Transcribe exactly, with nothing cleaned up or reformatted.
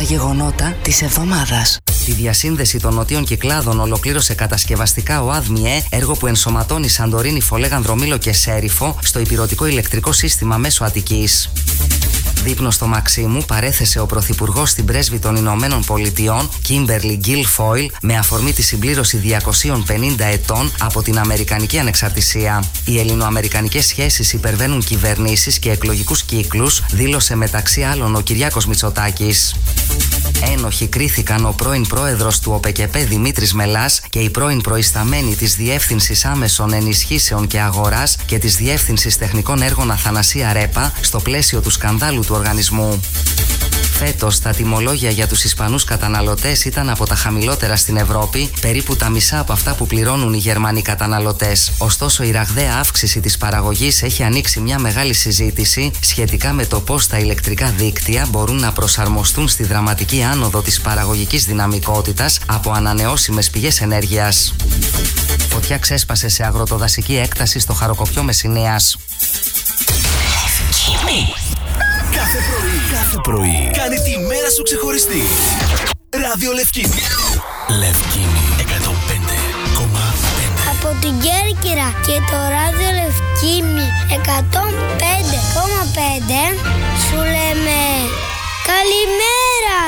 γεγονότα της εβδομάδας. Τη διασύνδεση των νοτίων κυκλάδων ολοκλήρωσε κατασκευαστικά ο ΑΔΜΙΕ, έργο που ενσωματώνει Σαντορίνη, Φολέγανδρο, Μήλο και Σέριφο στο ηπειρωτικό ηλεκτρικό σύστημα μέσω Αττικής. Δείπνο στο Μαξίμου παρέθεσε ο Πρωθυπουργός στην πρέσβη των Ηνωμένων Πολιτειών, Κίμπερλι Γκίλφόιλ, με αφορμή τη συμπλήρωση διακοσίων πενήντα ετών από την Αμερικανική Ανεξαρτησία. Οι ελληνοαμερικανικές σχέσεις υπερβαίνουν κυβερνήσεις και εκλογικούς κύκλους, δήλωσε μεταξύ άλλων ο Κυριάκος Μητσοτάκης. Ένοχοι κρίθηκαν ο πρώην πρόεδρος του ΟΠΕΚΕΠΕ Δημήτρης Μελάς και η πρώην προϊσταμένη της Διεύθυνσης Άμεσων Ενισχύσεων και Αγοράς και της Διεύθυνσης Τεχνικών Έργων Αθανασία Ρέπα στο πλαίσιο του σκανδάλου του οργανισμού. Φέτος τα τιμολόγια για τους Ισπανούς καταναλωτές ήταν από τα χαμηλότερα στην Ευρώπη, περίπου τα μισά από αυτά που πληρώνουν οι Γερμανοί καταναλωτές. Ωστόσο, η ραγδαία αύξηση της παραγωγής έχει ανοίξει μια μεγάλη συζήτηση σχετικά με το πώς τα ηλεκτρικά δίκτυα μπορούν να προσαρμοστούν στη δραματική άνοδο της παραγωγικής δυναμικότητας από ανανεώσιμες πηγές ενέργειας. Φωτιά ξέσπασε σε αγροτοδασική έκταση στο Χαροκοπιό Μεσσηνίας. Κάθε πρωί, κάθε πρωί, κάνει τη μέρα σου ξεχωριστή. Ράδιο Λευκίνη. Λευκίνη εκατόν πέντε κόμμα πέντε. Από την Κέρκυρα και το Ράδιο Λευκίνη εκατόν πέντε κόμμα πέντε σου λέμε καλημέρα.